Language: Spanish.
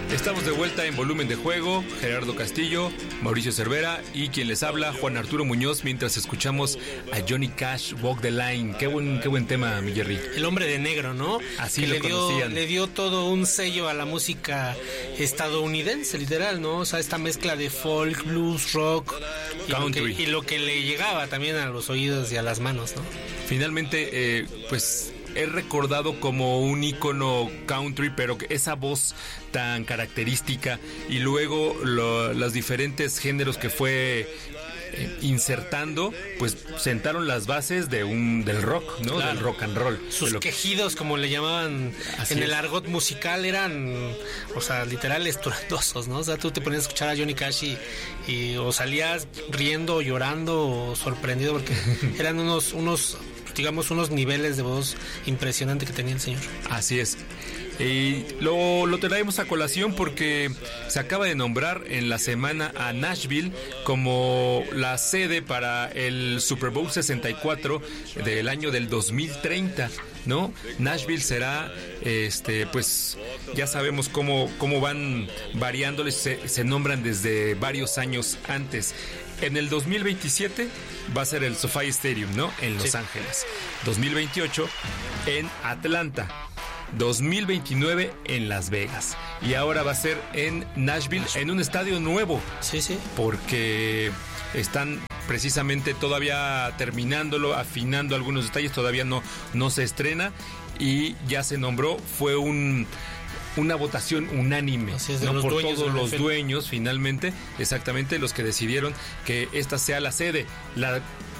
Estamos de vuelta en Volumen de Juego, Gerardo Castillo, Mauricio Cervera y quien les habla, Juan Arturo Muñoz, mientras escuchamos a Johnny Cash, Walk the Line. Qué buen tema, mi Jerry. El hombre de negro, ¿no? Así que lo conocían. Le dio todo un sello a la música estadounidense, literal, ¿no? O sea, esta mezcla de folk, blues, rock, country. Y lo que le llegaba también a los oídos y a las manos, ¿no? Finalmente, pues es recordado como un ícono country, pero que esa voz tan característica y luego los diferentes géneros que fue insertando, pues sentaron las bases del rock, ¿no? Claro. Del rock and roll. Sus quejidos, como le llamaban el argot musical, eran, o sea, literal estruendosos, ¿no? O sea, tú te ponías a escuchar a Johnny Cash y o salías riendo o llorando o sorprendido porque eran unos niveles de voz impresionante que tenía el señor. Así es. Y lo traemos a colación porque se acaba de nombrar en la semana a Nashville como la sede para el Super Bowl 64 del año del 2030, ¿no? Nashville será, pues ya sabemos cómo van variándoles, se nombran desde varios años antes. En el 2027 va a ser el SoFi Stadium, ¿no? En Los Ángeles. 2028 en Atlanta. 2029 en Las Vegas. Y ahora va a ser en Nashville, en un estadio nuevo. Sí. Porque están precisamente todavía terminándolo, afinando algunos detalles, todavía no se estrena y ya se nombró, fue una votación unánime, ¿no? Por todos los dueños, finalmente, exactamente, los que decidieron que esta sea la sede.